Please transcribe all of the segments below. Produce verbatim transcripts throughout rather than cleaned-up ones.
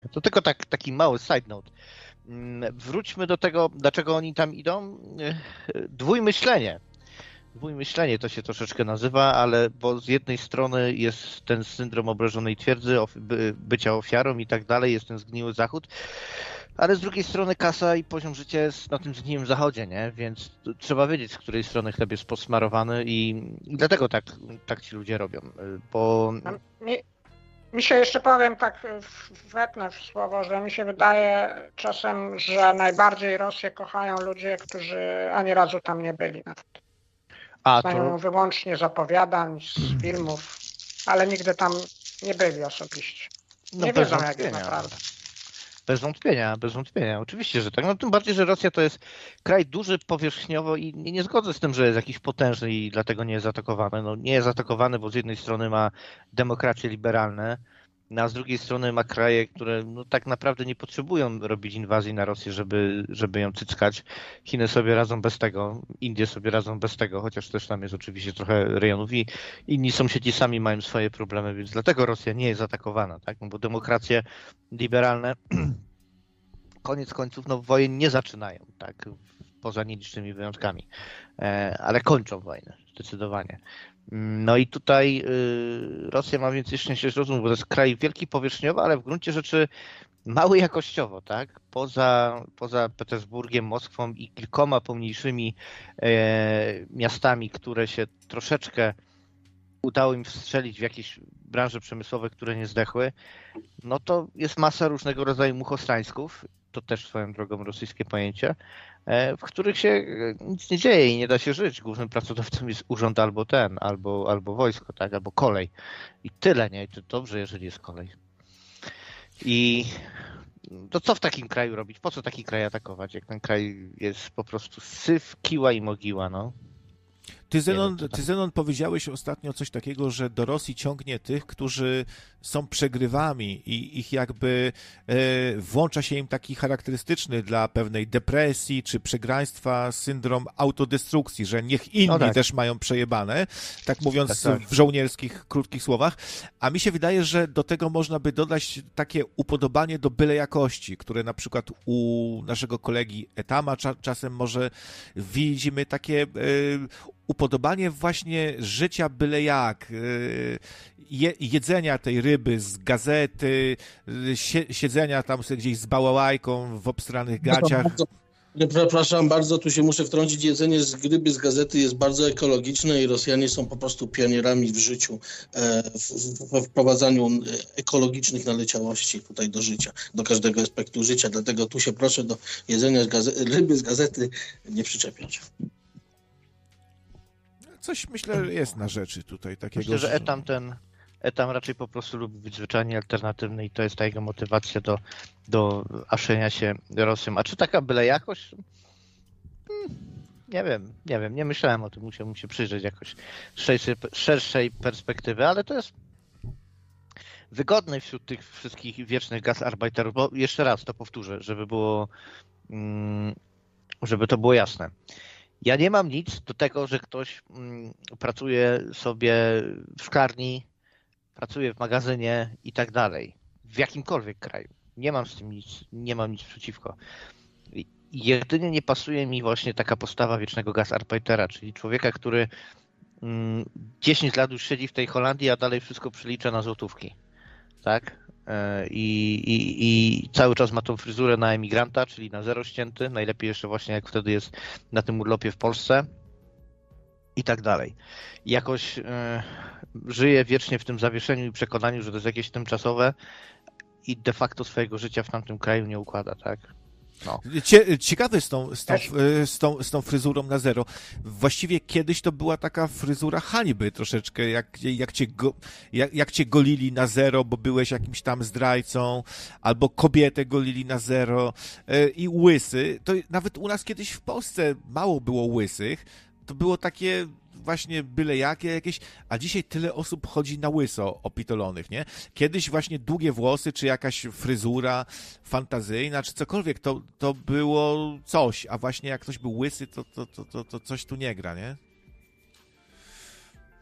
To tylko tak, taki mały side note. Wróćmy do tego, dlaczego oni tam idą. Dwójmyślenie. Dwójmyślenie to się troszeczkę nazywa, ale bo z jednej strony jest ten syndrom obrażonej twierdzy, by, bycia ofiarą i tak dalej, jest ten zgniły zachód, ale z drugiej strony kasa i poziom życia jest na tym zgniłym zachodzie, nie? Więc trzeba wiedzieć, z której strony chleb jest posmarowany i, i dlatego tak, tak ci ludzie robią, bo... Mi, mi się jeszcze powiem tak, wetnę w słowo, że mi się wydaje czasem, że najbardziej Rosję kochają ludzie, którzy ani razu tam nie byli nawet. A, Znają to... wyłącznie z opowiadań, z filmów, ale nigdy tam nie byli osobiście. No, nie wiedzą, jak jest naprawdę. Bez wątpienia, bez wątpienia. Oczywiście, że tak. No tym bardziej, że Rosja to jest kraj duży powierzchniowo i nie, nie zgodzę z tym, że jest jakiś potężny i dlatego nie jest atakowany. No nie jest atakowany, bo z jednej strony ma demokracje liberalne, a z drugiej strony ma kraje, które no, tak naprawdę nie potrzebują robić inwazji na Rosję, żeby, żeby ją cyckać. Chiny sobie radzą bez tego, Indie sobie radzą bez tego, chociaż też tam jest oczywiście trochę rejonów i inni sąsiedzi sami mają swoje problemy, więc dlatego Rosja nie jest atakowana, tak? No, bo demokracje liberalne koniec końców no, wojen nie zaczynają, tak? Poza nielicznymi wyjątkami, ale kończą wojnę, zdecydowanie. No i tutaj Rosja ma więcej szczęścia rozumu, bo to jest kraj wielki powierzchniowo, ale w gruncie rzeczy mały jakościowo, tak? Poza, poza Petersburgiem, Moskwą i kilkoma pomniejszymi e, miastami, które się troszeczkę udało im wstrzelić w jakieś branże przemysłowe, które nie zdechły, no to jest masa różnego rodzaju muchostrańsków, to też swoją drogą rosyjskie pojęcie, w których się nic nie dzieje i nie da się żyć. Głównym pracodawcą jest urząd albo ten, albo, albo wojsko, tak, albo kolej. I tyle, nie? I to dobrze, jeżeli jest kolej. I to co w takim kraju robić? Po co taki kraj atakować, jak ten kraj jest po prostu syf, kiła i mogiła, no? Ty Zenon, ty, Zenon, powiedziałeś ostatnio coś takiego, że do Rosji ciągnie tych, którzy są przegrywami i ich jakby e, włącza się im taki charakterystyczny dla pewnej depresji czy przegraństwa syndrom autodestrukcji, że niech inni no tak. też mają przejebane, tak mówiąc tak, tak. w żołnierskich, krótkich słowach. A mi się wydaje, że do tego można by dodać takie upodobanie do byle jakości, które na przykład u naszego kolegi Etama cza, czasem może widzimy takie e, upodobanie właśnie życia byle jak, je, jedzenia tej ryby z gazety, siedzenia tam sobie gdzieś z bałałajką w obstranych gaciach. Przepraszam bardzo, tu się muszę wtrącić. Jedzenie z ryby z gazety jest bardzo ekologiczne i Rosjanie są po prostu pionierami w życiu, w wprowadzaniu ekologicznych naleciałości tutaj do życia, do każdego aspektu życia. Dlatego tu się proszę do jedzenia z gazety, ryby z gazety nie przyczepiać. Coś, myślę, jest na rzeczy tutaj takiego. Myślę, że Etam ten, Etam raczej po prostu lubi być zwyczajnie alternatywny i to jest ta jego motywacja do, do aszenia się Rosją. A czy taka byle jakość? Hmm, nie wiem, nie wiem, nie myślałem o tym, musiałbym się przyjrzeć jakoś z szerszej, szerszej perspektywy, ale to jest wygodne wśród tych wszystkich wiecznych gasarbajterów, bo jeszcze raz to powtórzę, żeby było, żeby to było jasne. Ja nie mam nic do tego, że ktoś mm, pracuje sobie w szklarni, pracuje w magazynie i tak dalej. W jakimkolwiek kraju. Nie mam z tym nic, nie mam nic przeciwko. Jedynie nie pasuje mi właśnie taka postawa wiecznego gasarbeitera, czyli człowieka, który mm, dziesięć lat już siedzi w tej Holandii, a dalej wszystko przelicza na złotówki. Tak? I, i, i cały czas ma tą fryzurę na emigranta, czyli na zero ścięty, najlepiej jeszcze właśnie jak wtedy jest na tym urlopie w Polsce i tak dalej. I jakoś y, żyje wiecznie w tym zawieszeniu i przekonaniu, że to jest jakieś tymczasowe i de facto swojego życia w tamtym kraju nie układa, tak? No. Ciekawe z tą, z, tą, z, tą, z tą fryzurą na zero. Właściwie kiedyś to była taka fryzura hańby troszeczkę, jak, jak, cię go, jak, jak cię golili na zero, bo byłeś jakimś tam zdrajcą, albo kobietę golili na zero i łysy. To nawet u nas kiedyś w Polsce mało było łysych. To było takie właśnie byle jakie jakieś, a dzisiaj tyle osób chodzi na łyso opitolonych, nie? Kiedyś właśnie długie włosy, czy jakaś fryzura fantazyjna, czy cokolwiek, to, to było coś, a właśnie jak ktoś był łysy, to, to, to, to, to coś tu nie gra, nie?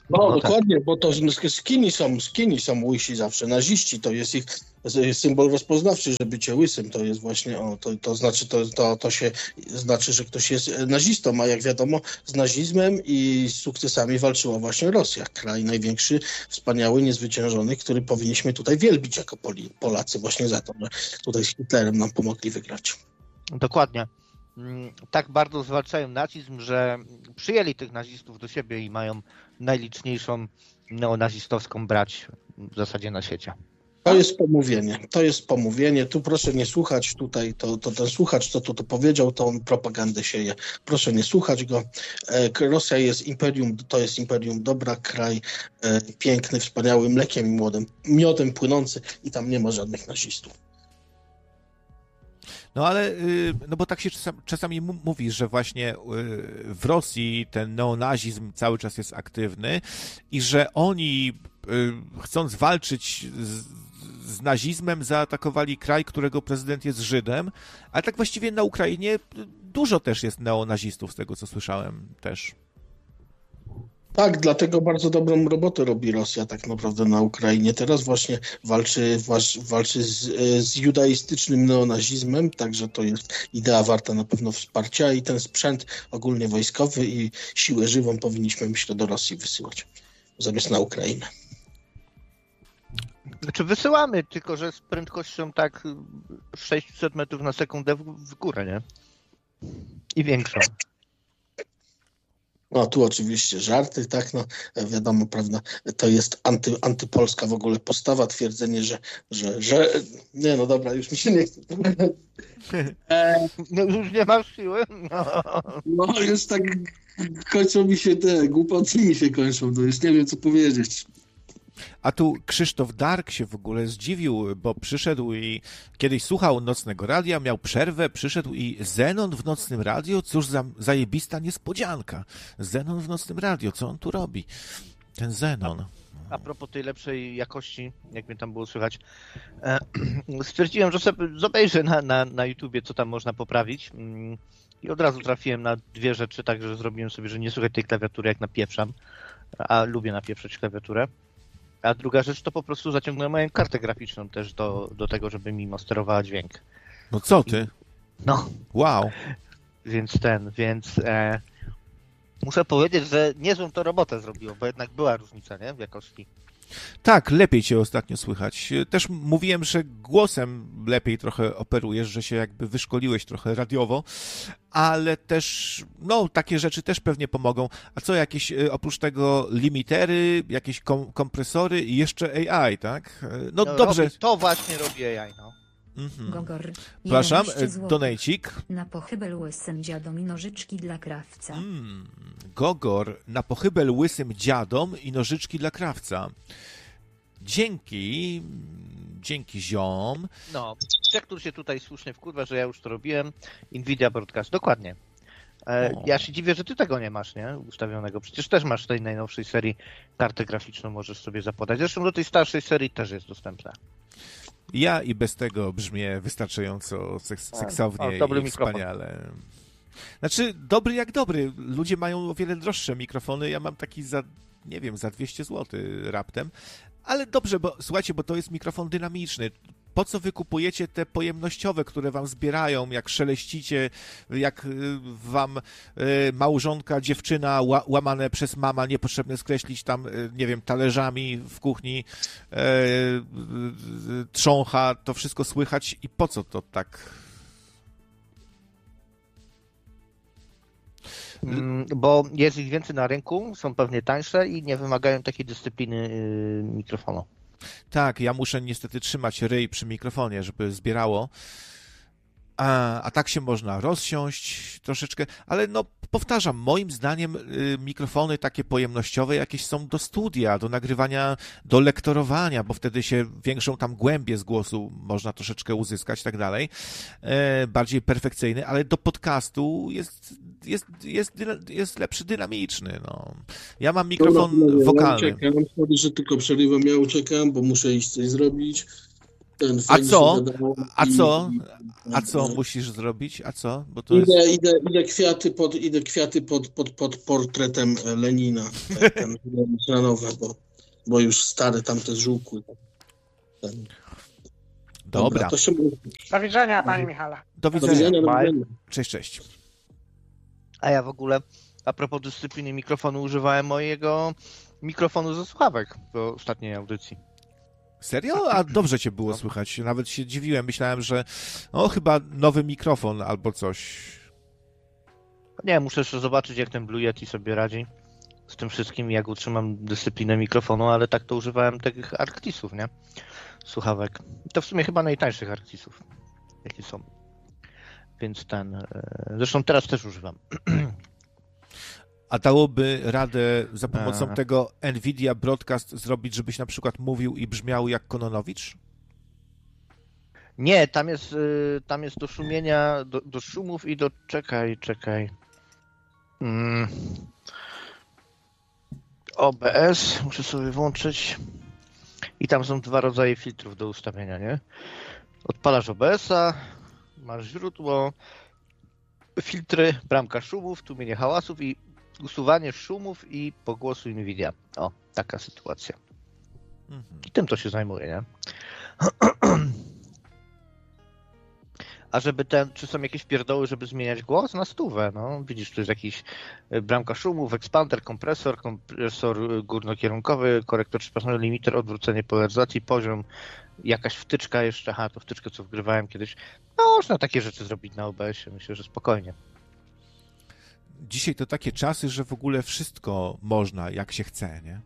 No, No dokładnie, bo to skini są, skini są łysi zawsze, naziści, to jest ich symbol rozpoznawczy, że bycie łysym to jest właśnie, o, to, to znaczy, to, to, to się znaczy, że ktoś jest nazistą, a jak wiadomo, z nazizmem i z sukcesami walczyła właśnie Rosja, kraj największy, wspaniały, niezwyciężony, który powinniśmy tutaj wielbić jako Poli, Polacy właśnie za to, że tutaj z Hitlerem nam pomogli wygrać. Dokładnie. Tak bardzo zwalczają nazizm, że przyjęli tych nazistów do siebie i mają najliczniejszą neonazistowską brać w zasadzie na świecie. To jest pomówienie, to jest pomówienie. Tu proszę nie słuchać tutaj, to, to ten słuchacz, co tu to powiedział, to on propagandę sieje. Proszę nie słuchać go. E, Rosja jest imperium, to jest imperium dobra, kraj e, piękny, wspaniały, mlekiem i młodym, miodem płynący i tam nie ma żadnych nazistów. No ale, no bo tak się czasami mówi, że właśnie w Rosji ten neonazizm cały czas jest aktywny i że oni, chcąc walczyć z, z nazizmem, zaatakowali kraj, którego prezydent jest Żydem, ale tak właściwie na Ukrainie dużo też jest neonazistów, z tego co słyszałem też. Tak, dlatego bardzo dobrą robotę robi Rosja tak naprawdę na Ukrainie. Teraz właśnie walczy, walczy z, z judaistycznym neonazizmem, także to jest idea warta na pewno wsparcia i ten sprzęt ogólnie wojskowy i siłę żywą powinniśmy, myślę, do Rosji wysyłać zamiast na Ukrainę. Znaczy wysyłamy, tylko że z prędkością tak sześćset metrów na sekundę w, w górę, nie? I większą. No tu oczywiście żarty, tak, no wiadomo, prawda, to jest anty, antypolska w ogóle postawa, twierdzenie, że, że, że, nie no dobra, już mi się nie chce. E, no już nie masz siły? No. no już tak kończą mi się te, głupoty mi się kończą, to już nie wiem co powiedzieć. A tu Krzysztof Dark się w ogóle zdziwił, bo przyszedł i kiedyś słuchał Nocnego Radia, miał przerwę, przyszedł i Zenon w Nocnym Radio, cóż za zajebista niespodzianka. Zenon w Nocnym Radio, co on tu robi? Ten Zenon. A, a propos tej lepszej jakości, jak mnie tam było słychać, e, stwierdziłem, że sobie obejrzę na, na, na YouTubie, co tam można poprawić. I od razu trafiłem na dwie rzeczy, także zrobiłem sobie, że nie słychać tej klawiatury, jak napieprzam, a lubię napieprzać klawiaturę. A druga rzecz to po prostu zaciągnąłem moją kartę graficzną też do, do tego, żeby mi masterowała dźwięk. No co ty? No. Wow. Więc ten, więc e, muszę powiedzieć, że niezłą to robotę zrobiło, bo jednak była różnica, nie? W jakości. Tak, lepiej cię ostatnio słychać. Też mówiłem, że głosem lepiej trochę operujesz, że się jakby wyszkoliłeś trochę radiowo, ale też, no, takie rzeczy też pewnie pomogą. A co, jakieś oprócz tego limitery, jakieś kom- kompresory i jeszcze A I, tak? No, no dobrze. Robi, to właśnie robi A I, no. Mhm. Gogor. Przepraszam, donejcik. Na pochybel łysym dziadom i nożyczki dla krawca. Mm, Gogor, na pochybel łysym dziadom i nożyczki dla krawca. Dzięki, dzięki ziom. No, Czektur się tutaj słusznie wkurwa, że ja już to robiłem. Nvidia Broadcast, dokładnie. E, ja się dziwię, że ty tego nie masz, nie? Ustawionego. Przecież też masz w tej najnowszej serii kartę graficzną, możesz sobie zapodać. Zresztą do tej starszej serii też jest dostępna. Ja i bez tego brzmię wystarczająco seks, seksownie o, i wspaniale. Znaczy, dobry jak dobry. Ludzie mają o wiele droższe mikrofony. Ja mam taki za, nie wiem, za dwieście złotych raptem. Ale dobrze, bo słuchajcie, bo to jest mikrofon dynamiczny. Po co wy kupujecie te pojemnościowe, które wam zbierają, jak szeleścicie, jak wam małżonka, dziewczyna łamane przez mama, niepotrzebne skreślić tam, nie wiem, talerzami w kuchni, trzącha, to wszystko słychać i po co to tak? Bo jest ich więcej na rynku, są pewnie tańsze i nie wymagają takiej dyscypliny mikrofonu. Tak, ja muszę niestety trzymać ryj przy mikrofonie, żeby zbierało. A, a tak się można rozsiąść troszeczkę, ale no powtarzam, moim zdaniem y, mikrofony takie pojemnościowe jakieś są do studia, do nagrywania, do lektorowania, bo wtedy się większą tam głębię z głosu można troszeczkę uzyskać i tak dalej. E, bardziej perfekcyjny, ale do podcastu jest, jest, jest, jest lepszy dynamiczny. No. Ja mam mikrofon Dobra, wokalny. Ja uciekam, sorry, że tylko przerywam, ja uciekam, bo muszę iść coś zrobić. ten A fajnie co? się gadało A i- co? i- A co musisz zrobić? A co? Bo to jest... Idę, idę, idę kwiaty pod, idę kwiaty pod, pod, pod portretem Lenina, e, ten na nowe, bo, bo już stare tamte żółkły. Ten. Dobra. To się mówi. Do widzenia, panie Michale. Do Do widzenia. widzenia, do Bye. widzenia. Cześć, cześć. A ja w ogóle, a propos dyscypliny mikrofonu, używałem mojego mikrofonu ze słuchawek do ostatniej audycji. Serio? A dobrze cię było słychać. Nawet się dziwiłem. Myślałem, że o, chyba nowy mikrofon albo coś. Nie, muszę jeszcze zobaczyć, jak ten Blue Yeti sobie radzi z tym wszystkim, jak utrzymam dyscyplinę mikrofonu, ale tak to używałem tych Arctisów, nie? Słuchawek. To w sumie chyba najtańszych Arctisów, jakie są. Więc ten... e, Zresztą teraz też używam. A dałoby radę za pomocą A. tego Nvidia Broadcast zrobić, żebyś na przykład mówił i brzmiał jak Kononowicz? Nie, tam jest, y, tam jest do szumienia, do, do szumów i do... Czekaj, czekaj. Mm. O B S, muszę sobie włączyć. I tam są dwa rodzaje filtrów do ustawienia, nie? Odpalasz O B S-a, masz źródło, filtry, bramka szumów, tłumienie hałasów i usuwanie szumów i pogłosu Nvidia. O, taka sytuacja. Mhm. I tym to się zajmuje, nie? A żeby ten, czy są jakieś pierdoły, żeby zmieniać głos? Na stówę, no. Widzisz, tu jest jakiś y, bramka szumów, ekspander, kompresor, kompresor y, górnokierunkowy, korektor trzypasowy, limiter, odwrócenie polaryzacji, poziom, jakaś wtyczka jeszcze, aha, to wtyczkę, co wgrywałem kiedyś. No, można takie rzeczy zrobić na O B S-ie, myślę, że spokojnie. Dzisiaj to takie czasy, że w ogóle wszystko można, jak się chce, nie?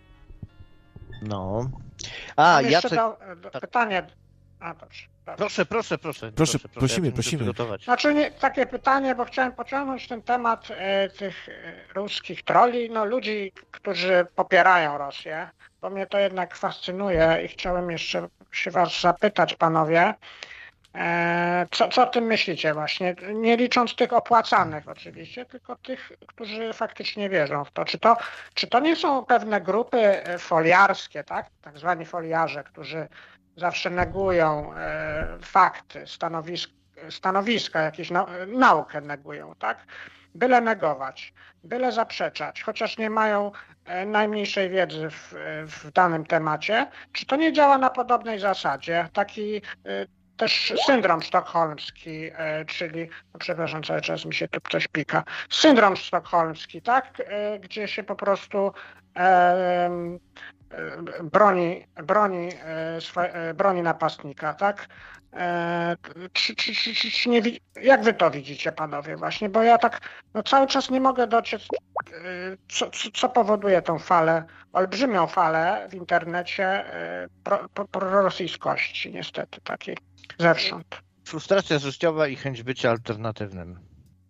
No. A, Mam jeszcze Jacek... do, do, tak. pytanie. A, dobrze. dobrze. Proszę, proszę, proszę. Proszę, prosimy, ja muszę prosimy. przygotować. Znaczy nie, takie pytanie, bo chciałem pociągnąć ten temat e, tych e, ruskich troli, no ludzi, którzy popierają Rosję, bo mnie to jednak fascynuje i chciałem jeszcze się was zapytać, panowie, e, co, co o tym myślicie właśnie, nie licząc tych opłacanych oczywiście, tylko tych, którzy faktycznie wierzą w to. Czy to, czy to nie są pewne grupy foliarskie, tak, tak zwani foliarze, którzy zawsze negują e, fakty, stanowisk, stanowiska, jakieś nau, naukę negują, tak? Byle negować, byle zaprzeczać, chociaż nie mają e, najmniejszej wiedzy w, w danym temacie. Czy to nie działa na podobnej zasadzie? Taki e, też syndrom sztokholmski, e, czyli, no przepraszam, cały czas mi się tu coś pika, syndrom sztokholmski, tak? E, gdzie się po prostu e, broni, broni, swe, broni napastnika, tak? Czy, czy, czy, czy, czy nie, jak wy to widzicie, panowie, właśnie? Bo ja tak no, cały czas nie mogę dociec, co, co, co powoduje tą falę, olbrzymią falę w internecie pro, pro, prorosyjskości, niestety, takiej zewsząd. Frustracja życiowa i chęć bycia alternatywnym.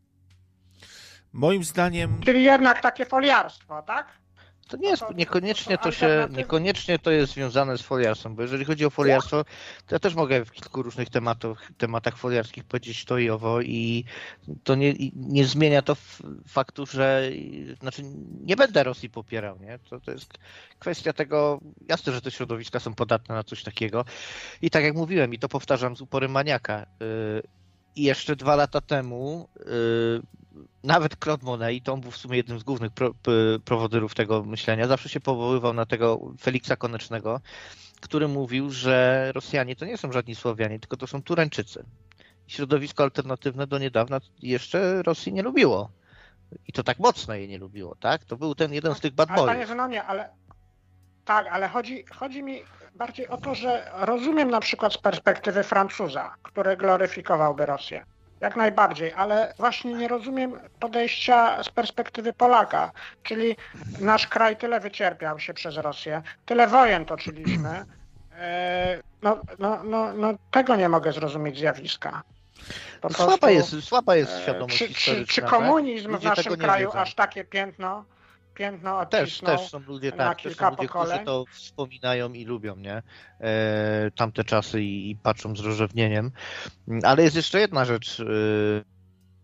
Moim zdaniem... Czyli jednak takie foliarstwo, tak? To nie jest, To- to- niekoniecznie to to się, alternatywy. niekoniecznie to jest związane z foliarstwem, bo jeżeli chodzi o foliarstwo, to ja też mogę w kilku różnych tematach, tematach foliarskich powiedzieć to i owo i to nie, i nie zmienia to f- faktu, że znaczy nie będę Rosji popierał, nie? To, to jest kwestia tego, jasne, że te środowiska są podatne na coś takiego i tak jak mówiłem i to powtarzam z uporem maniaka, yy, i jeszcze dwa lata temu yy, nawet Claude Monet, i to on był w sumie jednym z głównych pro, p, prowodyrów tego myślenia, zawsze się powoływał na tego Feliksa Konecznego, który mówił, że Rosjanie to nie są żadni Słowianie, tylko to są Turańczycy. Środowisko alternatywne do niedawna jeszcze Rosji nie lubiło. I to tak mocno jej nie lubiło, tak? To był ten jeden z tych bad Ale panie boyów. Zenonie, ale tak, ale chodzi, chodzi mi bardziej o to, że rozumiem na przykład z perspektywy Francuza, który gloryfikowałby Rosję. Jak najbardziej, ale właśnie nie rozumiem podejścia z perspektywy Polaka, czyli nasz kraj tyle wycierpiał się przez Rosję, tyle wojen toczyliśmy, e, no, no, no, no tego nie mogę zrozumieć zjawiska. Po Słaba prostu, jest, słaba jest e, świadomość czy, czy, historyczna. czy tak? komunizm w Ludzie tego naszym nie kraju wiedzą. aż takie piętno, piętno Też, odcisnął? też są ludzie, na tak, też kilka są ludzie, pokoleń. którzy to wspominają i lubią, nie? E, tamte czasy i, i patrzą z rozrzewnieniem. Ale jest jeszcze jedna rzecz. E,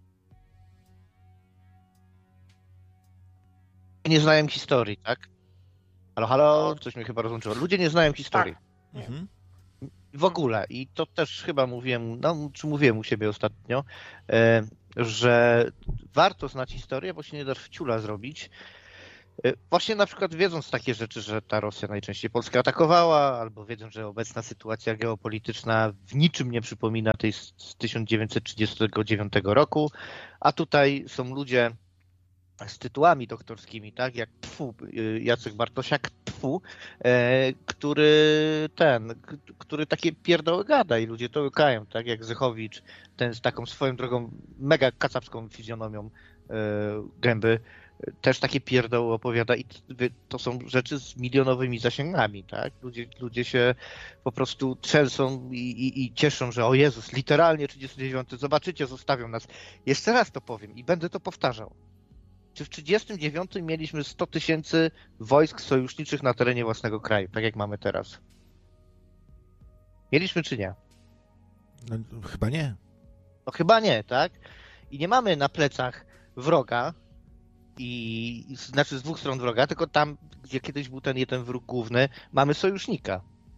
nie znają historii, tak? Halo, halo, coś mnie chyba rozłączyło. Ludzie nie znają historii. Mhm. w ogóle, i to też chyba mówiłem, no czy mówiłem u siebie ostatnio, że warto znać historię, bo się nie da wciula zrobić. Właśnie na przykład wiedząc takie rzeczy, że ta Rosja najczęściej Polskę atakowała, albo wiedząc, że obecna sytuacja geopolityczna w niczym nie przypomina tej z tysiąc dziewięćset trzydziestego dziewiątego roku, a tutaj są ludzie z tytułami doktorskimi, tak, jak Tfu, Jacek Bartosiak, Tfu, e, który ten, który takie pierdoły gada i ludzie to łykają, tak, jak Zychowicz, ten z taką swoją drogą mega kacapską fizjonomią e, gęby, też takie pierdoły opowiada i to są rzeczy z milionowymi zasięgami, tak? Ludzie, ludzie się po prostu trzęsą i, i, i cieszą, że o Jezus, literalnie trzydziesty dziewiąty, zobaczycie, zostawią nas. Jeszcze raz to powiem i będę to powtarzał. Czy w trzydziestym dziewiątym mieliśmy sto tysięcy wojsk sojuszniczych na terenie własnego kraju, tak jak mamy teraz? Mieliśmy czy nie? No, chyba nie. No chyba nie, tak? I nie mamy na plecach wroga, i znaczy z dwóch stron wroga, tylko tam, gdzie kiedyś był ten jeden wróg główny, mamy sojusznika.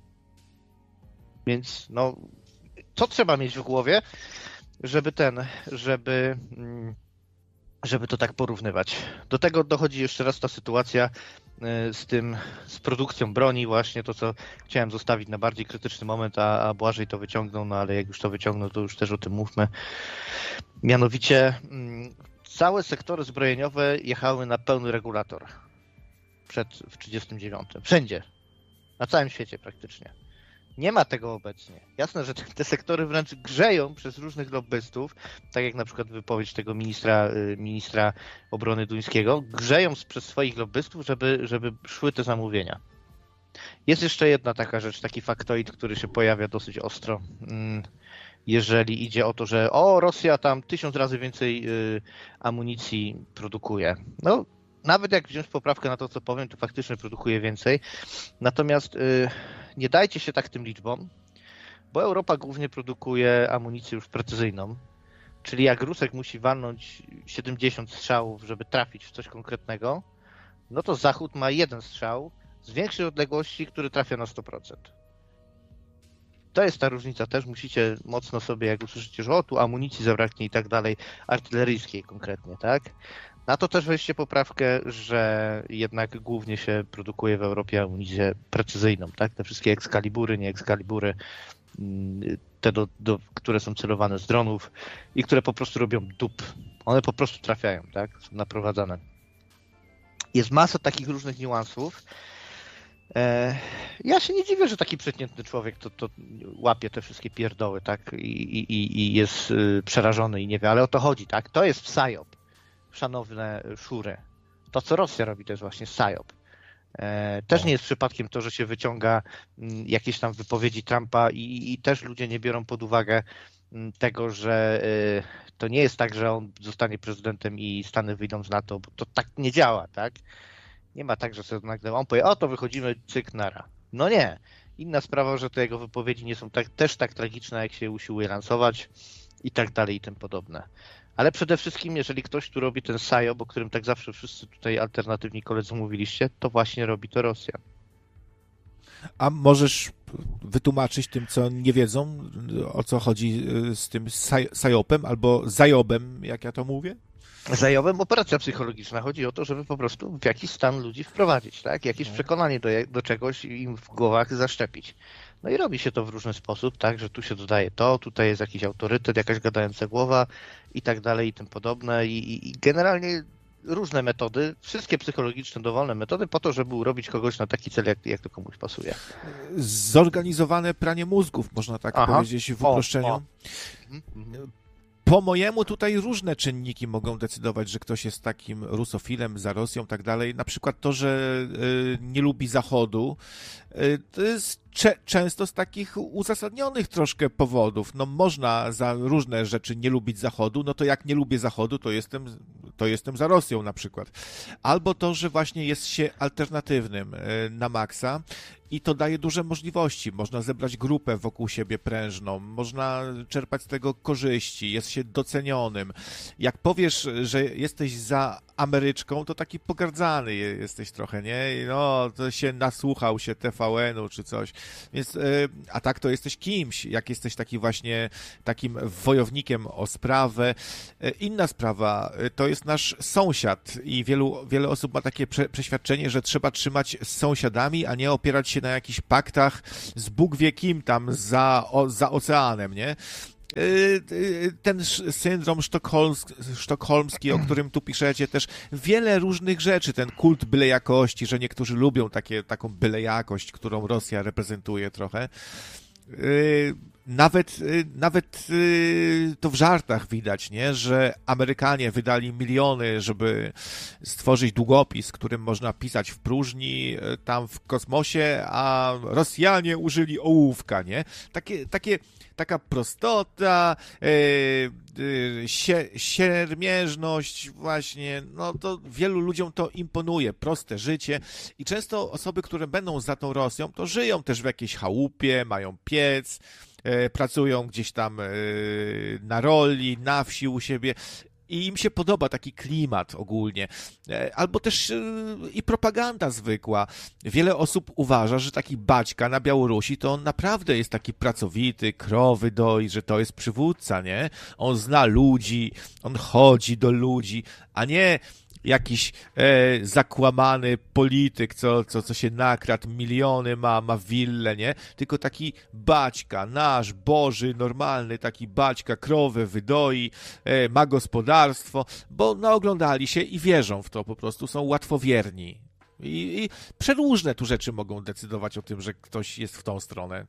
Więc no, co trzeba mieć w głowie, żeby ten, żeby, żeby to tak porównywać. Do tego dochodzi jeszcze raz ta sytuacja z tym, z produkcją broni właśnie, to co chciałem zostawić na bardziej krytyczny moment, a, a Błażej to wyciągnął, no ale jak już to wyciągnął, to już też o tym mówmy. Mianowicie całe sektory zbrojeniowe jechały na pełny regulator przed w trzydziestym dziewiątym. Wszędzie. Na całym świecie praktycznie. Nie ma tego obecnie. Jasne, że te sektory wręcz grzeją przez różnych lobbystów, tak jak na przykład wypowiedź tego ministra, ministra obrony duńskiego, grzeją przez swoich lobbystów, żeby, żeby szły te zamówienia. Jest jeszcze jedna taka rzecz, taki faktoid, który się pojawia dosyć ostro. Jeżeli idzie o to, że o, Rosja tam tysiąc razy więcej y, amunicji produkuje. No, nawet jak wziąć poprawkę na to, co powiem, to faktycznie produkuje więcej. Natomiast y, nie dajcie się tak tym liczbom, bo Europa głównie produkuje amunicję już precyzyjną. Czyli jak Rusek musi walnąć siedemdziesiąt strzałów, żeby trafić w coś konkretnego, no to Zachód ma jeden strzał z większej odległości, który trafia na sto procent. To jest ta różnica też, musicie mocno sobie, jak usłyszycie, że o, tu amunicji zabraknie i tak dalej, artyleryjskiej konkretnie, tak? Na to też weźcie poprawkę, że jednak głównie się produkuje w Europie amunicję precyzyjną, tak? Te wszystkie Excalibury, nie Excalibury, te, do, do, które są celowane z dronów i które po prostu robią dup. One po prostu trafiają, tak? Są naprowadzane. Jest masa takich różnych niuansów. Ja się nie dziwię, że taki przeciętny człowiek to, to łapie te wszystkie pierdoły, tak? I, i, i jest przerażony i nie wie, ale o to chodzi, tak? To jest psyop, szanowne szury. To, co Rosja robi, to jest właśnie psyop. Też nie jest przypadkiem to, że się wyciąga jakieś tam wypowiedzi Trumpa i, i też ludzie nie biorą pod uwagę tego, że to nie jest tak, że on zostanie prezydentem i Stany wyjdą z NATO, bo to tak nie działa, tak? Nie ma tak, że sobie nagle on powie, o to wychodzimy, cyk, nara. No nie. Inna sprawa, że te jego wypowiedzi nie są tak, też tak tragiczne, jak się usiłuje lansować i tak dalej i tym podobne. Ale przede wszystkim, jeżeli ktoś tu robi ten psyop, o którym tak zawsze wszyscy tutaj alternatywni koledzy mówiliście, to właśnie robi to Rosja. A możesz wytłumaczyć tym, co nie wiedzą, o co chodzi z tym psyopem albo zajobem, jak ja to mówię? Zajobem operacja psychologiczna. Chodzi o to, żeby po prostu w jakiś stan ludzi wprowadzić, tak? Jakieś przekonanie do, do czegoś im w głowach zaszczepić. No i robi się to w różny sposób, tak? Że tu się dodaje to, tutaj jest jakiś autorytet, jakaś gadająca głowa i tak dalej i tym podobne. I, i, i generalnie różne metody, wszystkie psychologiczne, dowolne metody po to, żeby urobić kogoś na taki cel, jak, jak to komuś pasuje. Zorganizowane pranie mózgów, można tak Aha. powiedzieć w uproszczeniu. O, o. Mhm. Po mojemu tutaj różne czynniki mogą decydować, że ktoś jest takim rusofilem, za Rosją i tak dalej. Na przykład to, że y, nie lubi Zachodu, y, to jest cze- często z takich uzasadnionych troszkę powodów. No można za różne rzeczy nie lubić Zachodu, no to jak nie lubię Zachodu, to jestem, to jestem za Rosją na przykład. Albo to, że właśnie jest się alternatywnym y, na maksa. I to daje duże możliwości. Można zebrać grupę wokół siebie prężną, można czerpać z tego korzyści, jest się docenionym. Jak powiesz, że jesteś za Ameryczką, to taki pogardzany je- jesteś trochę, nie? I no, to się nasłuchał się T V N-u czy coś. Więc, y, a tak to jesteś kimś, jak jesteś taki właśnie takim wojownikiem o sprawę. Y, Inna sprawa, y, to jest nasz sąsiad i wielu, wiele osób ma takie prze, przeświadczenie, że trzeba trzymać z sąsiadami, a nie opierać się na jakichś paktach z Bóg wie kim tam za, o, za oceanem, nie? Ten syndrom sztokholmski, sztokholmski, o którym tu piszecie, też wiele różnych rzeczy, ten kult byle jakości, że niektórzy lubią takie, taką byle jakość, którą Rosja reprezentuje trochę. Nawet, nawet to w żartach widać, nie? Że Amerykanie wydali miliony, żeby stworzyć długopis, którym można pisać w próżni tam w kosmosie, a Rosjanie użyli ołówka, nie? Takie, takie taka prostota, yy, yy, sie, siermierzność właśnie, no to wielu ludziom to imponuje, proste życie i często osoby, które będą za tą Rosją, to żyją też w jakiejś chałupie, mają piec, yy, pracują gdzieś tam yy, na roli, na wsi u siebie. I im się podoba taki klimat ogólnie. Albo też i propaganda zwykła. Wiele osób uważa, że taki Baćka na Białorusi to on naprawdę jest taki pracowity, krowy doi, że to jest przywódca, nie? On zna ludzi, on chodzi do ludzi, a nie jakiś e, zakłamany polityk, co, co, co się nakradł, miliony ma, ma willę, nie? Tylko taki Baćka, nasz, Boży, normalny taki Baćka, krowę wydoi, e, ma gospodarstwo, bo naoglądali się i wierzą w to, po prostu są łatwowierni. I, i przeróżne tu rzeczy mogą decydować o tym, że ktoś jest w tą stronę.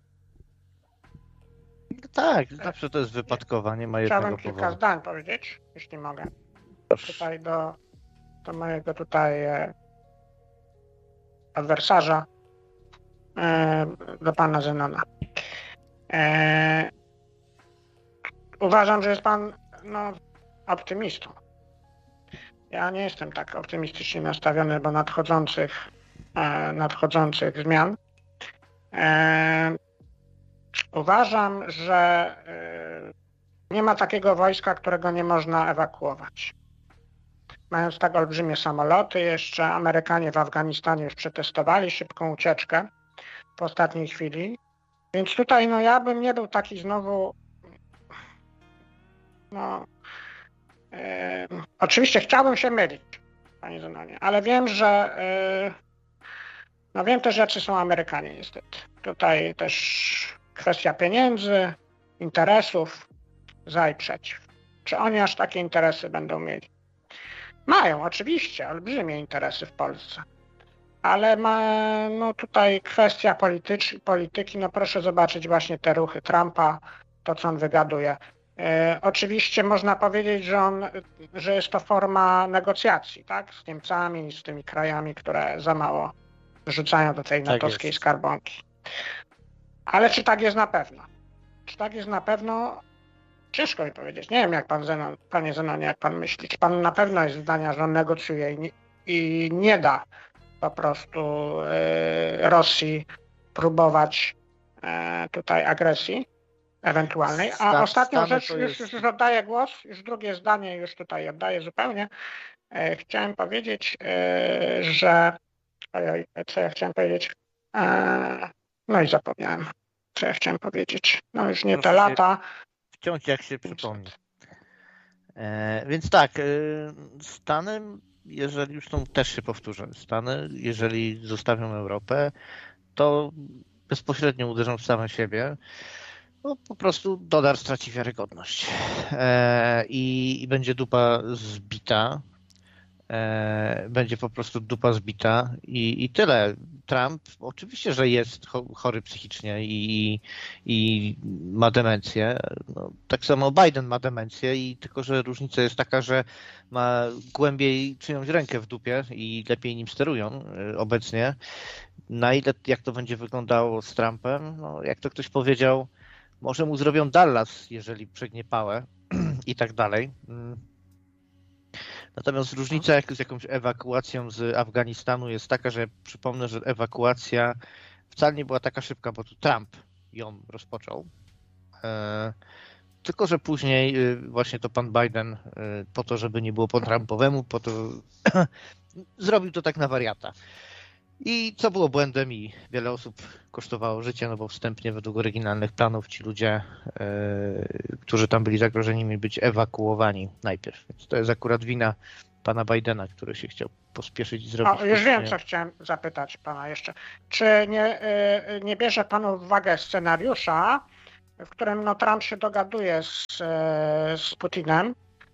No tak, zawsze to jest wypadkowa, nie ma jednego Chciałbym kilka powodu. zdań powiedzieć, jeśli mogę. Proszę. Tutaj do, do mojego tutaj e, adwersarza, e, do pana Zenona. E, uważam, że jest pan no, optymistą. Ja nie jestem tak optymistycznie nastawiony do nadchodzących, e, nadchodzących zmian. E, uważam, że e, nie ma takiego wojska, którego nie można ewakuować. Mając tak olbrzymie samoloty, jeszcze Amerykanie w Afganistanie już przetestowali szybką ucieczkę w ostatniej chwili. Więc tutaj no ja bym nie był taki znowu no e, oczywiście chciałbym się mylić, panie Zenonie, ale wiem, że e, no wiem też, jacy są Amerykanie niestety. Tutaj też kwestia pieniędzy, interesów, za i przeciw. Czy oni aż takie interesy będą mieli? Mają oczywiście olbrzymie interesy w Polsce, ale ma, no tutaj kwestia politycz, polityki, no proszę zobaczyć właśnie te ruchy Trumpa, to co on wygaduje. E, oczywiście można powiedzieć, że on, że jest to forma negocjacji, tak, z Niemcami, z tymi krajami, które za mało rzucają do tej Tak natowskiej jest. skarbonki. Ale czy tak jest na pewno? Czy tak jest na pewno? Ciężko mi powiedzieć. Nie wiem, jak pan Zenon, panie Zenonie, jak pan myśli. Czy pan na pewno jest zdania, że on negocjuje i nie, i nie da po prostu e, Rosji próbować e, tutaj agresji ewentualnej? A Stan- ostatnią Stany rzecz, to już, jest- już, już oddaję głos, już drugie zdanie już tutaj oddaję zupełnie. E, chciałem powiedzieć, e, że... Ojoj, co ja chciałem powiedzieć? E, no i zapomniałem, co ja chciałem powiedzieć. No już nie te Proszę się- lata. Wciąć jak się przypomni. E, więc tak, e, Stany, jeżeli już tą też się powtórzę, Stany, jeżeli zostawią Europę, to bezpośrednio uderzą w same siebie. No, po prostu dolar straci wiarygodność e, i, i będzie dupa zbita. E, będzie po prostu dupa zbita i, i tyle. Trump oczywiście, że jest cho- chory psychicznie i, i ma demencję. No, tak samo Biden ma demencję i tylko, że różnica jest taka, że ma głębiej czyjąś rękę w dupie i lepiej nim sterują e, obecnie. Na ile, jak to będzie wyglądało z Trumpem, no, jak to ktoś powiedział, może mu zrobią Dallas, jeżeli przegnie pałę i tak dalej. Mm. Natomiast różnica jak z jakąś ewakuacją z Afganistanu jest taka, że przypomnę, że ewakuacja wcale nie była taka szybka, bo tu Trump ją rozpoczął. tylko że później właśnie to pan Biden po to, żeby nie było po Trumpowemu, po to zrobił to tak na wariata. I co było błędem i wiele osób kosztowało życie, no bo wstępnie według oryginalnych planów ci ludzie, yy, którzy tam byli zagrożeni, mieli być ewakuowani najpierw. Więc to jest akurat wina pana Bidena, który się chciał pospieszyć i zrobić... O, już wiem, co chciałem zapytać pana jeszcze. Czy nie, yy, nie bierze pan pod uwagę scenariusza, w którym no, Trump się dogaduje z, z Putinem,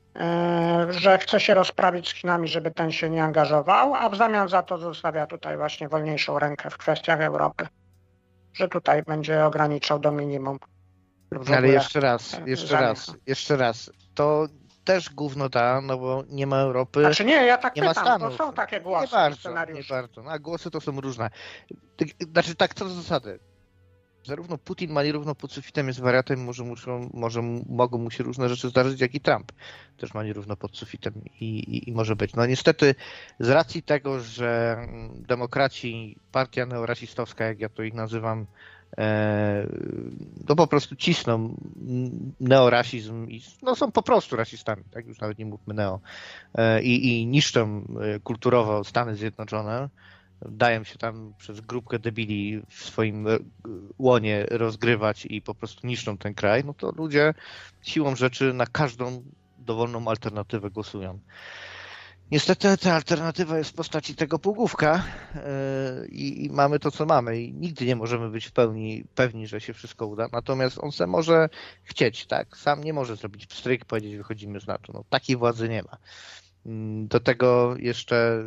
że chce się rozprawić z Chinami, żeby ten się nie angażował, a w zamian za to zostawia tutaj właśnie wolniejszą rękę w kwestiach Europy, że tutaj będzie ograniczał do minimum. Ale jeszcze raz, jeszcze raz, jeszcze raz, to też gówno da, no bo nie ma Europy, znaczy nie, ja tak nie pytam, ma Stanów. bo są takie głosy nie bardzo, scenariusze. Nie bardzo, no, a głosy to są różne. Znaczy tak, co do zasady. Zarówno Putin ma nierówno pod sufitem, jest wariatem, może, muszą, może mogą mu się różne rzeczy zdarzyć, jak i Trump też ma nierówno pod sufitem i, i, i może być. No niestety z racji tego, że demokraci, partia neorasistowska, jak ja to ich nazywam, e, to po prostu cisną neorasizm i no, są po prostu rasistami, tak już nawet nie mówmy neo, e, i, i niszczą kulturowo Stany Zjednoczone. Dają się tam przez grupkę debili w swoim łonie rozgrywać i po prostu niszczą ten kraj, no to ludzie siłą rzeczy na każdą dowolną alternatywę głosują. Niestety ta alternatywa jest w postaci tego półgłówka yy, i mamy to, co mamy i nigdy nie możemy być w pełni pewni, że się wszystko uda, natomiast on se może chcieć, tak? Sam nie może zrobić pstryk, powiedzieć wychodzimy z NATO. No, takiej władzy nie ma. Yy, do tego jeszcze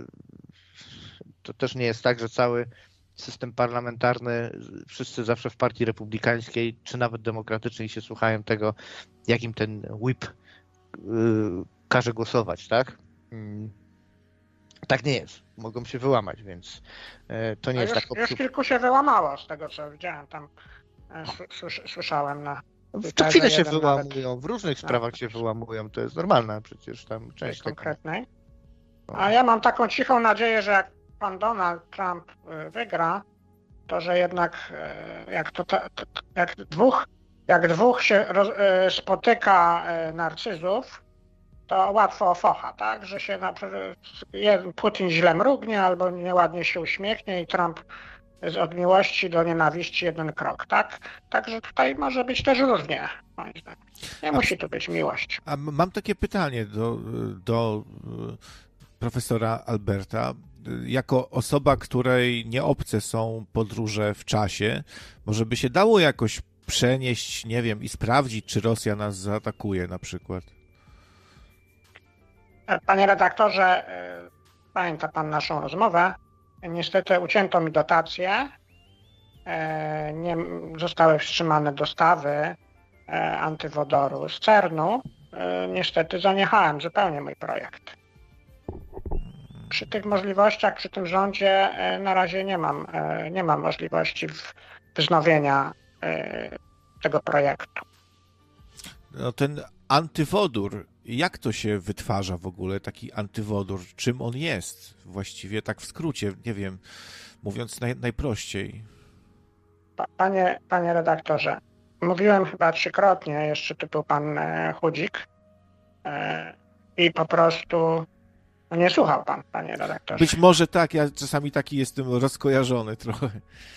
to też nie jest tak, że cały system parlamentarny, wszyscy zawsze w partii republikańskiej, czy nawet demokratycznej się słuchają tego, jakim ten whip yy, każe głosować, tak? Yy. Tak nie jest. Mogą się wyłamać, więc yy, to nie no jest już, tak... Obsług... Już kilku się wyłamało z tego, co widziałem tam, słys słyszałem na... Co chwilę się wyłamują, w różnych sprawach się wyłamują, to jest normalne przecież tam część konkretnej. Taka... A ja mam taką cichą nadzieję, że jak pan Donald Trump wygra, to że jednak jak, to, to, jak, dwóch, jak dwóch się roz, spotyka narcyzów, to łatwo o focha, tak? Że się na przykład Putin źle mrugnie albo nieładnie się uśmiechnie i Trump z od miłości do nienawiści jeden krok, tak? Także tutaj może być też różnie, moim zdaniem. Nie a, musi tu być miłość. A mam takie pytanie do, do profesora Alberta. Jako osoba, której nie obce są podróże w czasie, może by się dało jakoś przenieść, nie wiem, i sprawdzić, czy Rosja nas zaatakuje na przykład? Panie redaktorze, pamięta pan naszą rozmowę. Niestety ucięto mi dotacje. Nie zostały wstrzymane dostawy antywodoru z CERN-u. Niestety zaniechałem zupełnie mój projekt. Przy tych możliwościach, przy tym rządzie na razie nie mam, nie mam możliwości wznowienia tego projektu. No ten antywodór, jak to się wytwarza w ogóle, taki antywodór? Czym on jest? Właściwie tak w skrócie, nie wiem, mówiąc naj, najprościej. Panie, panie redaktorze, mówiłem chyba trzykrotnie, jeszcze tu był pan Chudzik i po prostu nie słuchał pan, panie redaktorze. Być może tak, ja czasami taki jestem rozkojarzony trochę.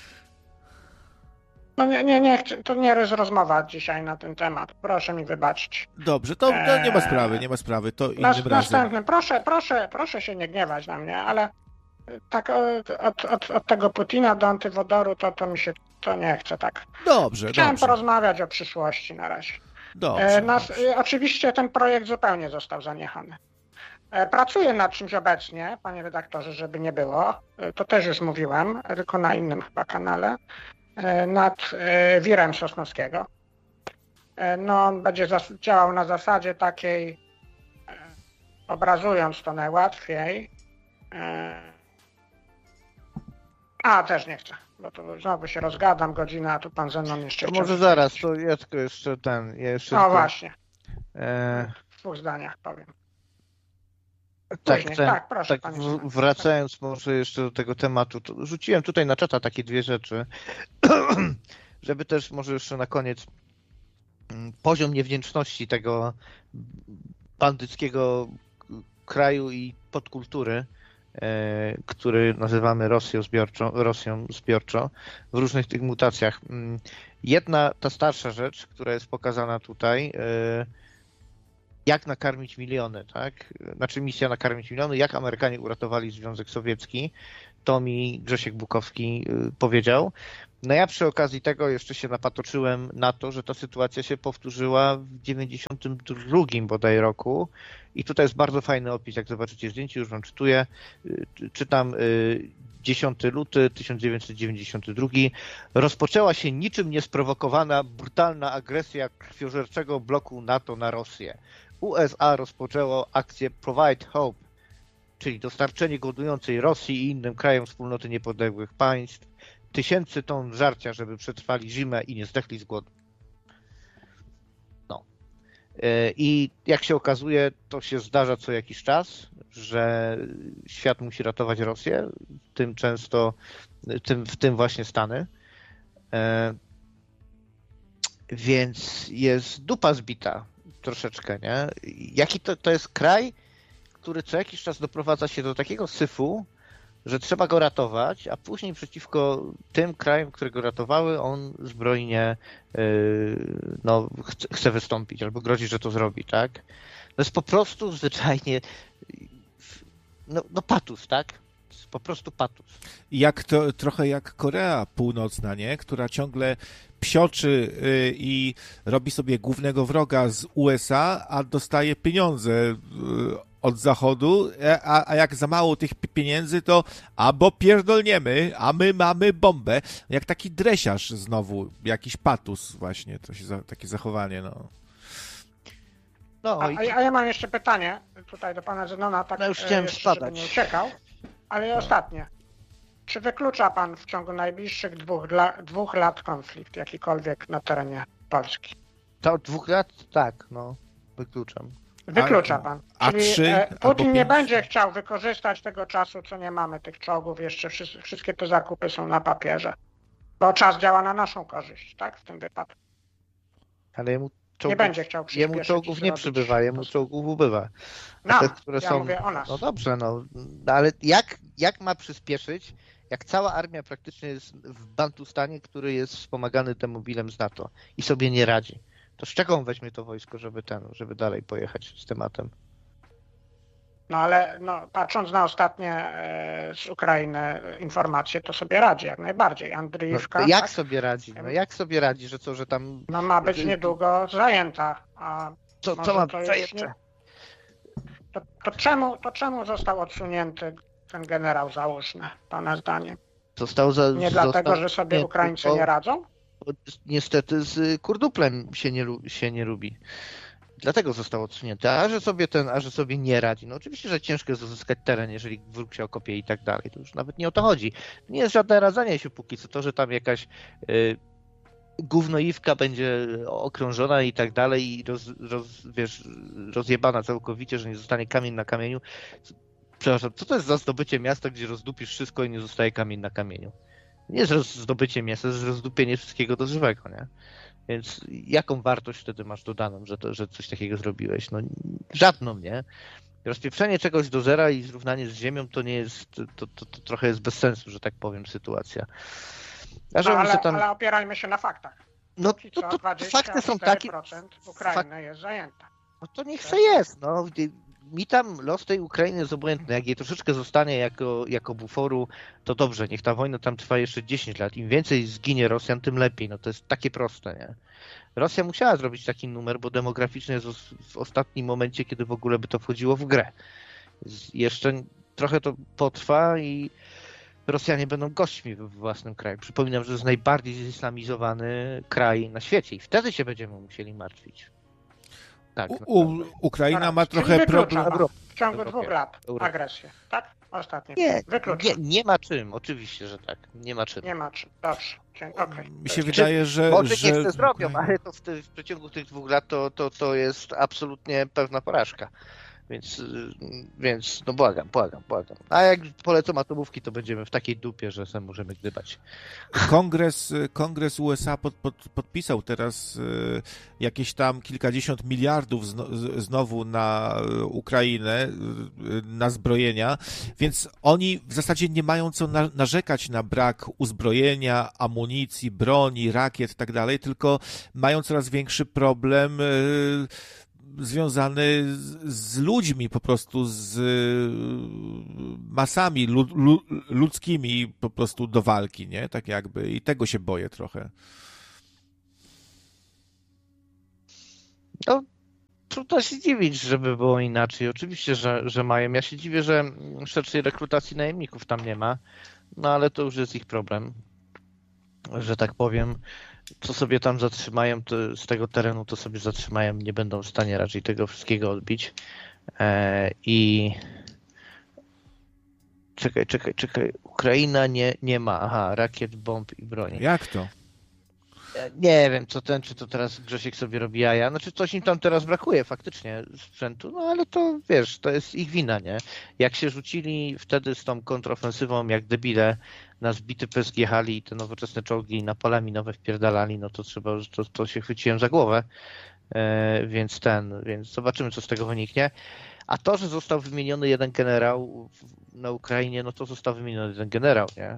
No nie, nie, nie, to nie jest rozmowa dzisiaj na ten temat. Proszę mi wybaczyć. Dobrze, to, to nie ma sprawy, nie ma sprawy, to innym razem. Następnym, proszę, proszę, proszę się nie gniewać na mnie, ale tak od, od, od tego Putina do antywodoru to, to mi się, to nie chce tak. Dobrze, Chciałem dobrze. porozmawiać o przyszłości na razie. Dobrze, Nas, dobrze. Oczywiście ten projekt zupełnie został zaniechany. Pracuję nad czymś obecnie, panie redaktorze, żeby nie było. To też już mówiłem, tylko na innym chyba kanale. Nad wirem Sosnowskiego. No, on będzie zas- działał na zasadzie takiej, obrazując to najłatwiej. A, też nie chcę, bo to znowu się rozgadam godzinę, a tu pan ze mną jeszcze... To może zaraz, to ja tylko jeszcze ten... Ja jeszcze no tylko, właśnie, e... w dwóch zdaniach powiem. Tak, Później, ten, tak, proszę, tak panie w, wracając może jeszcze do tego tematu, to rzuciłem tutaj na czata takie dwie rzeczy, żeby też może jeszcze na koniec poziom niewdzięczności tego bandyckiego kraju i podkultury, który nazywamy Rosją zbiorczą, Rosją zbiorczo, w różnych tych mutacjach. Jedna, ta starsza rzecz, która jest pokazana tutaj, jak nakarmić miliony, tak? Znaczy misja nakarmić miliony, jak Amerykanie uratowali Związek Sowiecki, to mi Grzesiek Bukowski powiedział. No ja przy okazji tego jeszcze się napatoczyłem na to, że ta sytuacja się powtórzyła w dziewięćdziesiątym drugim bodaj roku i tutaj jest bardzo fajny opis, jak zobaczycie zdjęcie, już wam czytuję, czytam dziesiąty luty tysiąc dziewięćset dziewięćdziesiąty drugi. Rozpoczęła się niczym niesprowokowana brutalna agresja krwiożerczego bloku NATO na Rosję. U S A rozpoczęło akcję Provide Hope, czyli dostarczenie głodującej Rosji i innym krajom wspólnoty niepodległych państw tysięcy ton żarcia, żeby przetrwali zimę i nie zdechli z głodu. No. I jak się okazuje, to się zdarza co jakiś czas, że świat musi ratować Rosję, tym często, tym, w tym właśnie Stany. Więc jest dupa zbita troszeczkę, nie? Jaki to, to jest kraj, który co jakiś czas doprowadza się do takiego syfu, że trzeba go ratować, a później przeciwko tym krajom, które go ratowały, on zbrojnie yy, no, chce, chce wystąpić albo grozi, że to zrobi, tak? To jest po prostu zwyczajnie no, no patus, tak? Po prostu patus. Jak to, trochę jak Korea Północna, nie? Która ciągle psioczy yy, i robi sobie głównego wroga z U S A, a dostaje pieniądze yy, od Zachodu, a, a jak za mało tych pieniędzy, to albo pierdolniemy, a my mamy bombę. Jak taki dresiarz znowu, jakiś patus właśnie, to się za, takie zachowanie, no. No, a, a ja mam jeszcze pytanie tutaj do pana Zenona, tak, no już chciałem jeszcze, spadać. żeby nie uciekał, ale ostatnie. Czy wyklucza pan w ciągu najbliższych dwóch, dla, dwóch lat konflikt jakikolwiek na terenie Polski? To od dwóch lat? Tak, no, wykluczam. Wyklucza pan. A Czyli trzy, Putin nie pięć? będzie chciał wykorzystać tego czasu, co nie mamy tych czołgów, jeszcze wszystkie, wszystkie te zakupy są na papierze. Bo czas działa na naszą korzyść, tak? W tym wypadku. Ale jemu czołgów, Nie będzie chciał przyspieszyć. jemu czołgów nie zrobić przybywa, jemu to... czołgów ubywa. No, te, które ja są... mówię o nas. No dobrze, no, ale jak, jak ma przyspieszyć, jak cała armia praktycznie jest w Bantustanie, który jest wspomagany demobilem z NATO i sobie nie radzi? To z czego on weźmie to wojsko, żeby ten, żeby dalej pojechać z tematem? No ale no, patrząc na ostatnie e, z Ukrainy informacje, to sobie radzi jak najbardziej. Andryjówka. No, jak tak? sobie radzi? No jak sobie radzi, że co, że tam... No ma być niedługo zajęta. A Co, może co ma to być już zajęte? nie... to, to, czemu, to czemu został odsunięty ten generał Załużny, pana zdaniem? Został za, Nie został, dlatego, że sobie nie, Ukraińcy tylko- nie radzą? Bo niestety z kurduplem się nie, lu- się nie lubi. Dlatego został odsunięty. A że sobie ten, a że sobie nie radzi. No oczywiście, że ciężko jest uzyskać teren, jeżeli wróg się okopie i tak dalej. To już nawet nie o to chodzi. Nie jest żadne radzenie się póki co. To, że tam jakaś y, gównoiwka będzie okrążona i tak dalej i roz, roz, wiesz, rozjebana całkowicie, że nie zostanie kamień na kamieniu. Przepraszam, co to jest za zdobycie miasta, gdzie rozdupisz wszystko i nie zostaje kamień na kamieniu? Nie jest roz- zdobycie miasta, to jest rozdupienie wszystkiego do żywego, nie? Więc jaką wartość wtedy masz dodaną, że, to, że coś takiego zrobiłeś? No żadną, nie? Rozpieprzenie czegoś do zera i zrównanie z ziemią to nie jest, to, to, to trochę jest bez sensu, że tak powiem, sytuacja. A że No, on ale, się tam... ale opierajmy się na faktach. No Póki to, co to, to dwadzieścia fakty są cztery takie... procent Ukrainy jest zajęta. No to niech se jest, no. Mi tam los tej Ukrainy jest obojętny. Jak jej troszeczkę zostanie jako, jako buforu, to dobrze, niech ta wojna tam trwa jeszcze dziesięć lat. Im więcej zginie Rosjan, tym lepiej. No to jest takie proste, nie? Rosja musiała zrobić taki numer, bo demograficznie jest w ostatnim momencie, kiedy w ogóle by to wchodziło w grę. Jeszcze trochę to potrwa i Rosjanie będą gośćmi w własnym kraju. Przypominam, że to jest najbardziej zislamizowany kraj na świecie i wtedy się będziemy musieli martwić. Tak, U, u, Ukraina ma Czyli trochę wyklucza problem. pan w ciągu Europie. dwóch lat Europie. agresję, tak? Ostatnie. Nie, Wyklucza. nie, nie ma czym, oczywiście, że tak. Nie ma czym. Nie ma czym. Dobrze. Dziękuję. Okay. Mi się wydaje, że... Może że niech to zrobią, Ukraina- ale to w, ty, w przeciągu tych dwóch lat to, to, to jest absolutnie pewna porażka. Więc, więc no błagam, błagam, błagam. A jak polecą atomówki, to będziemy w takiej dupie, że sam możemy gdybać. Kongres, Kongres U S A pod, pod, podpisał teraz jakieś tam kilkadziesiąt miliardów znowu na Ukrainę, na zbrojenia, więc oni w zasadzie nie mają co narzekać na brak uzbrojenia, amunicji, broni, rakiet i tak dalej, tylko mają coraz większy problem związany z, z ludźmi, po prostu z masami lud, lud, ludzkimi po prostu do walki, nie? Tak jakby. I tego się boję trochę. No, trudno się dziwić, żeby było inaczej. Oczywiście, że, że mają. Ja się dziwię, że szerszej rekrutacji najemników tam nie ma, no ale to już jest ich problem, że tak powiem. Co sobie tam zatrzymają, to z tego terenu to sobie zatrzymają, nie będą w stanie raczej tego wszystkiego odbić. E, I czekaj, czekaj, czekaj. Ukraina nie, nie ma, aha, rakiet, bomb i broni. Jak to? Nie wiem, co ten, czy to teraz Grzesiek sobie robi jaja. Znaczy coś im tam teraz brakuje faktycznie sprzętu, no ale to wiesz, to jest ich wina, nie? Jak się rzucili wtedy z tą kontrofensywą jak debile na zbity pysk jechali i te nowoczesne czołgi napalami nowe wpierdalali, no to trzeba, to, to się chwyciłem za głowę, e, więc ten, więc zobaczymy, co z tego wyniknie. A to, że został wymieniony jeden generał na Ukrainie, no to został wymieniony jeden generał, nie?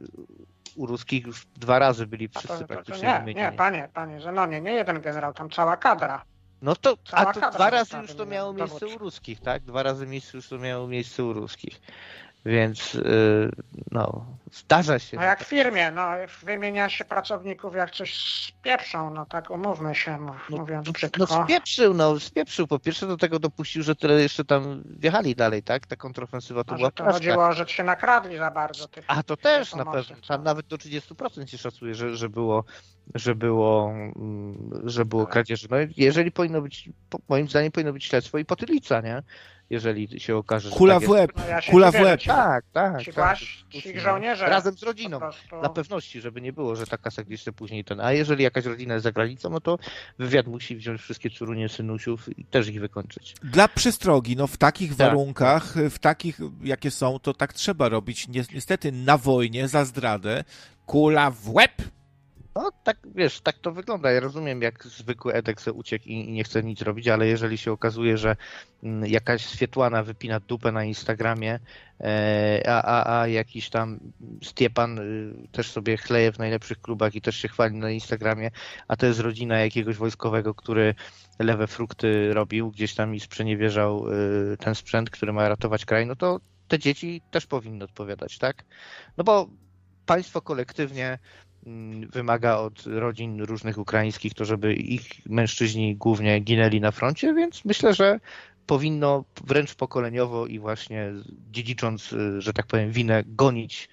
U ruskich już dwa razy byli wszyscy to, to, to praktycznie nie, wymienieni. nie, panie, panie Zenonie, nie jeden generał, tam cała kadra. No to, Cała a to kadra dwa razy została już to wymieniona, miało miejsce dowódcy. u ruskich, tak? Dwa razy miejsce już to miało miejsce u ruskich. Więc yy, no, zdarza się. No jak w firmie, no wymienia się pracowników jak coś spieprzą, no tak umówmy się, mówiąc No, brzydko. no spieprzył, no spieprzył. Po pierwsze do tego dopuścił, że tyle jeszcze tam wjechali dalej, tak? Ta kontrofensywa to Może była to porażka. chodziło, że się nakradli za bardzo tych. A to też tych na pomocy, pewno. co? Tam nawet do trzydziestu procent się szacuje, że, że było, że było, mm, że było kradzieży. No jeżeli powinno być, po- moim zdaniem powinno być śledztwo i potylica, nie? Jeżeli się okaże, że Kula tak w jest. łeb, No ja się kula w dziwię, że łeb. ci- Tak, tak. Ci, tak. właśnie, ci żołnierze Razem z po rodziną. prostu, Dla pewności, żeby nie było, że ta kasa gdzieś się później ten. A jeżeli jakaś rodzina jest za granicą, no to wywiad musi wziąć wszystkie córunie, synusiów i też ich wykończyć. Dla przestrogi, no w takich Tak, warunkach, w takich jakie są, to tak trzeba robić. Ni- Niestety na wojnie za zdradę kula w łeb. No tak, wiesz, tak to wygląda. Ja rozumiem, jak zwykły Edek se uciekł i, i nie chce nic robić, ale jeżeli się okazuje, że mm, jakaś Swietłana wypina dupę na Instagramie, e, a, a, a jakiś tam Stiepan y, też sobie chleje w najlepszych klubach i też się chwali na Instagramie, a to jest rodzina jakiegoś wojskowego, który lewe frukty robił gdzieś tam i sprzeniewierzał y, ten sprzęt, który ma ratować kraj, no to te dzieci też powinny odpowiadać, tak? No bo państwo kolektywnie wymaga od rodzin różnych ukraińskich to, żeby ich mężczyźni głównie ginęli na froncie, więc myślę, że powinno wręcz pokoleniowo i właśnie dziedzicząc, że tak powiem, winę, gonić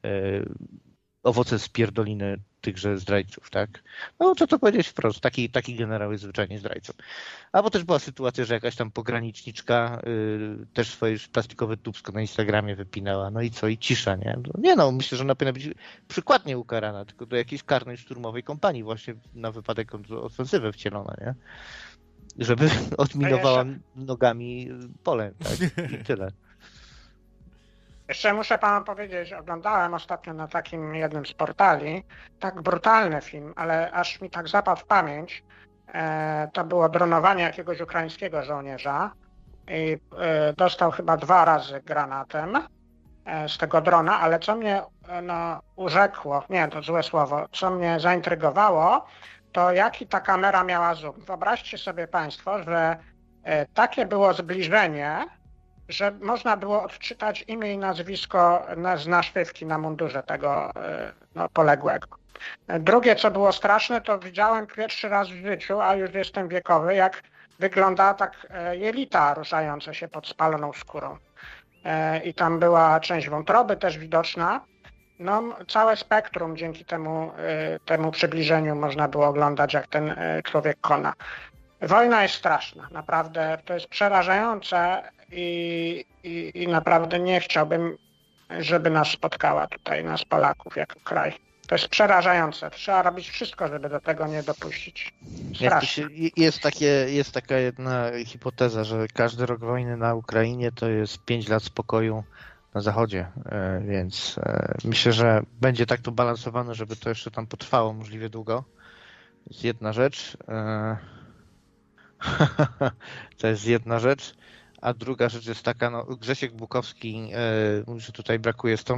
owoce spierdoliny tychże zdrajców, tak? No co to powiedzieć wprost, taki, taki generał jest zwyczajnie zdrajcą. Albo też była sytuacja, że jakaś tam pograniczniczka y, też swoje plastikowe tubsko na Instagramie wypinała, no i co, i cisza, nie? No, nie no, myślę, że ona powinna być przykładnie ukarana, tylko do jakiejś karnej szturmowej kompanii właśnie na wypadek ofensywy wcielona, nie? Żeby odminowała nogami pole, tak? I tyle. Jeszcze muszę panu powiedzieć, oglądałem ostatnio na takim jednym z portali, tak brutalny film, ale aż mi tak zapadł w pamięć. E, to było dronowanie jakiegoś ukraińskiego żołnierza i e, dostał chyba dwa razy granatem e, z tego drona, ale co mnie e, no, urzekło, nie, to złe słowo, co mnie zaintrygowało, to jaki ta kamera miała zoom. Wyobraźcie sobie państwo, że e, takie było zbliżenie, że można było odczytać imię i nazwisko na, z naszywki na mundurze tego no, poległego. Drugie, co było straszne, to widziałem pierwszy raz w życiu, a już jestem wiekowy, jak wygląda tak jelita ruszające się pod spaloną skórą. I tam była część wątroby też widoczna. No, całe spektrum dzięki temu, temu przybliżeniu można było oglądać, jak ten człowiek kona. Wojna jest straszna, naprawdę to jest przerażające i, i, i naprawdę nie chciałbym, żeby nas spotkała tutaj, nas Polaków jako kraj. To jest przerażające. Trzeba robić wszystko, żeby do tego nie dopuścić. Jak to Strasznie. się, jest, takie, jest taka jedna hipoteza, że każdy rok wojny na Ukrainie to jest pięć lat spokoju na zachodzie, e, więc e, myślę, że będzie tak to balansowane, żeby to jeszcze tam potrwało możliwie długo. To jest jedna rzecz. E, to jest jedna rzecz. A druga rzecz jest taka, no Grzesiek Bukowski e, mówi, że tutaj brakuje stron